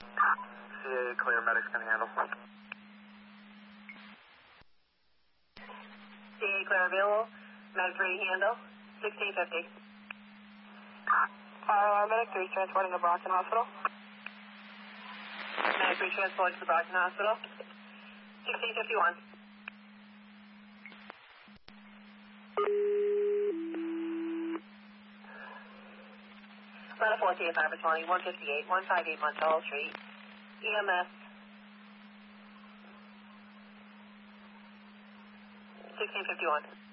CA clear, medics can handle. CA clear available, medics ready to handle, 1650. Medic 3 transporting to Brockton Hospital. Medic 3 transported to the Brockton Hospital, 1651. Ladder 4 TFI responding 158, 158 Montel Street, EMS 1651.